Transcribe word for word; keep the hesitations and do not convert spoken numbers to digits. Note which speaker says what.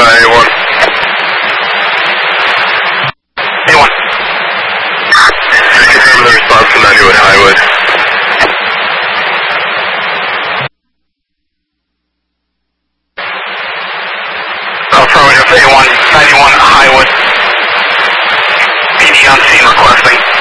Speaker 1: A one. A one. Confirm the response to ninety-one Highwood. Affirmative, A one, ninety-one Highwood. P D on scene requesting.